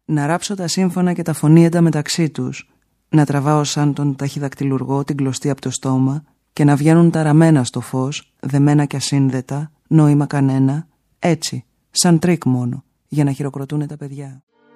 Να ράψω τα σύμφωνα και τα φωνήεντα μεταξύ τους, να τραβάω σαν τον ταχυδακτηλουργό την κλωστή από το στόμα και να βγαίνουν ταραμένα στο φως, δεμένα και ασύνδετα, νόημα κανένα, έτσι, σαν τρίκ μόνο, για να χειροκροτούνε τα παιδιά.